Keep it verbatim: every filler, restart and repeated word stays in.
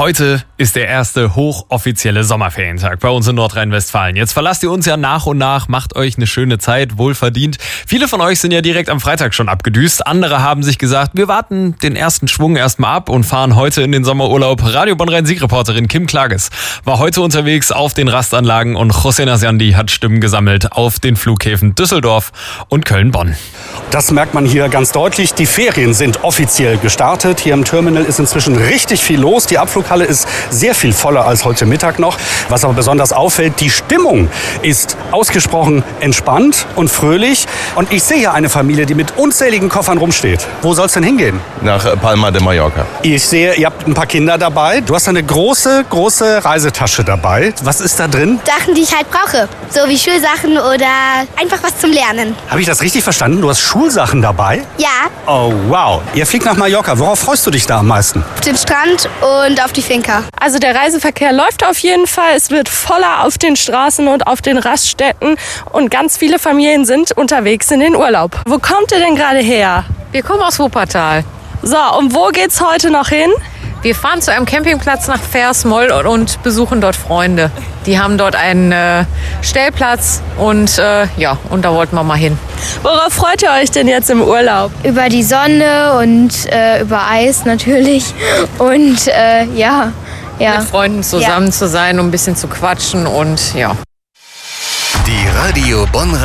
Heute ist der erste hochoffizielle Sommerferientag bei uns in Nordrhein-Westfalen. Jetzt verlasst ihr uns ja nach und nach, macht euch eine schöne Zeit, wohlverdient. Viele von euch sind ja direkt am Freitag schon abgedüst. Andere haben sich gesagt, wir warten den ersten Schwung erstmal ab und fahren heute in den Sommerurlaub. Radio Bonn-Rhein-Sieg-Reporterin Kim Klages war heute unterwegs auf den Rastanlagen und José Nasjandi hat Stimmen gesammelt auf den Flughäfen Düsseldorf und Köln-Bonn. Das merkt man hier ganz deutlich. Die Ferien sind offiziell gestartet. Hier im Terminal ist inzwischen richtig viel los. Die Abflughalle ist sehr viel voller als heute Mittag noch. Was aber besonders auffällt, die Stimmung ist ausgesprochen entspannt und fröhlich. Und ich sehe hier eine Familie, die mit unzähligen Koffern rumsteht. Wo soll es denn hingehen? Nach Palma de Mallorca. Ich sehe, ihr habt ein paar Kinder dabei. Du hast eine große, große Reisetasche dabei. Was ist da drin? Sachen, die ich halt brauche. So wie Schulsachen oder einfach was zum Lernen. Habe ich das richtig verstanden? Du hast Schulsachen dabei? Ja. Oh, wow. Ihr fliegt nach Mallorca. Worauf freust du dich da am meisten? Auf den Strand und auf die Finca. Also der Reiseverkehr läuft auf jeden Fall. Es wird voller auf den Straßen und auf den Raststätten. Und ganz viele Familien sind unterwegs in den Urlaub. Wo kommt ihr denn gerade her? Wir kommen aus Wuppertal. So, und wo geht's heute noch hin? Wir fahren zu einem Campingplatz nach Versmoll und besuchen dort Freunde. Die haben dort einen äh, Stellplatz und äh, ja, und da wollten wir mal hin. Worauf freut ihr euch denn jetzt im Urlaub? Über die Sonne und äh, über Eis natürlich. Und äh, ja, ja. Mit Freunden zusammen ja. zu sein, um ein bisschen zu quatschen und ja. Die Radio Bonn